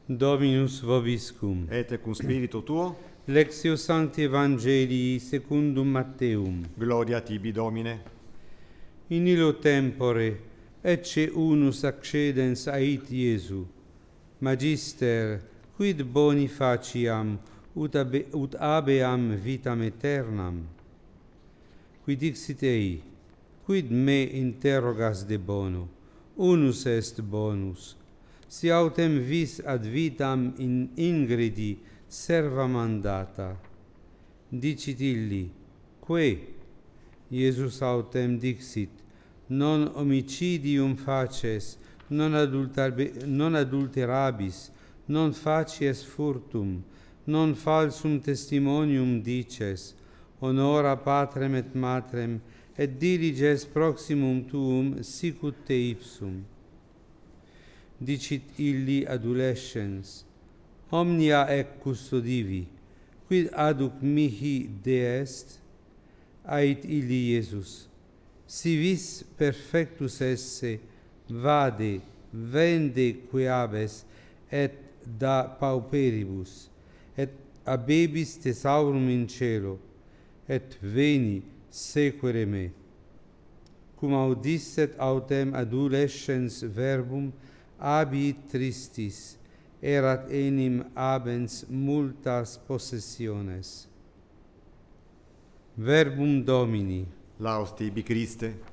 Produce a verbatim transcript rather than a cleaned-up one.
Dominus vobiscum. Et cum spiritu tuo, Lectio Sancti Evangelii secundum Matteum. gloria tibi Domine. In illo tempore ecce unus accedens ait Iesu, Magister, quid boni faciam, ut, abe, ut habeam vitam aeternam? Qui dixit ei, quid me interrogas de bono? Unus est bonus. Si autem vis ad vitam in ingredi serva mandata. Dicit illi, quae? Iesus autem dixit, non homicidium faces, non, non adulterabis, non facies furtum, non falsum testimonium dices, honora patrem et matrem, et diliges proximum tuum sicut te ipsum. Dicit illi adolescens, omnia ec custodivi, quid aduc mihi de est? Ait illi Iesus, si vis perfectus esse, vade, vende queabes, et da pauperibus, et abebis thesaurum in cielo, et veni sequere me. Cum audisset autem adolescens verbum, abiit tristis, erat enim abens multas possessiones. Verbum Domini. Laus tibi Christe.